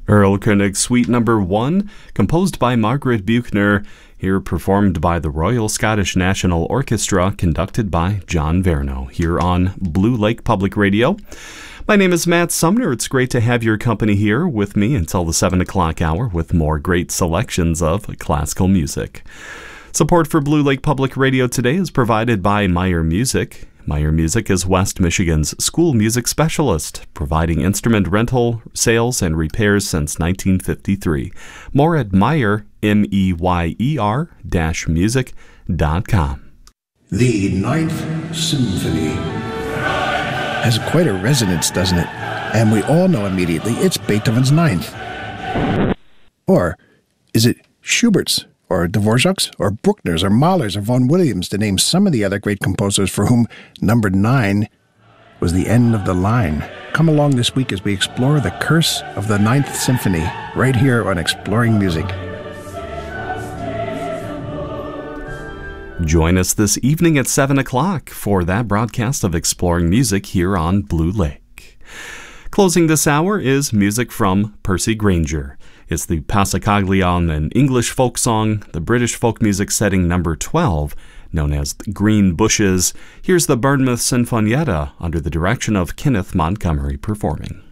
Erlkönig Suite No. 1, composed by Margaret Buchner, here performed by the Royal Scottish National Orchestra, conducted by John Verno, here on Blue Lake Public Radio. My name is Matt Sumner. It's great to have your company here with me until the 7 o'clock hour with more great selections of classical music. Support for Blue Lake Public Radio today is provided by Meyer Music. Meyer Music is West Michigan's school music specialist, providing instrument rental, sales, and repairs since 1953. More at Meyer, MEYER-music.com. The Ninth Symphony has quite a resonance, doesn't it? And we all know immediately it's Beethoven's Ninth. Or is it Schubert's, or Dvorak's, or Bruckner's, or Mahler's, or Vaughan Williams, to name some of the other great composers for whom number 9 was the end of the line? Come along this week as we explore the curse of the Ninth Symphony, right here on Exploring Music. Join us this evening at 7 o'clock for that broadcast of Exploring Music here on Blue Lake. Closing this hour is music from Percy Grainger. It's the Passacaglia, an English folk song, the British folk music setting number 12, known as the Green Bushes. Here's the Bournemouth Sinfonietta under the direction of Kenneth Montgomery performing.